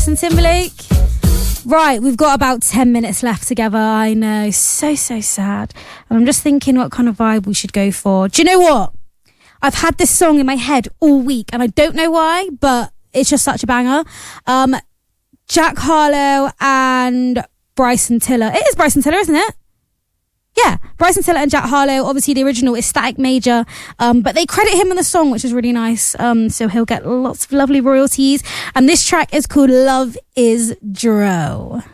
Justin Timberlake. Right, we've got about 10 minutes left together. I know, so sad. And I'm just thinking what kind of vibe we should go for. Do you know what? I've had this song in my head all week, and I don't know why, but it's just such a banger. Jack Harlow and Bryson Tiller. It is Bryson Tiller, isn't it? Yeah, Bryson Tiller and Jack Harlow. Obviously, the original is Static Major, but they credit him in the song, which is really nice. So he'll get lots of lovely royalties. And this track is called Love Is Dro.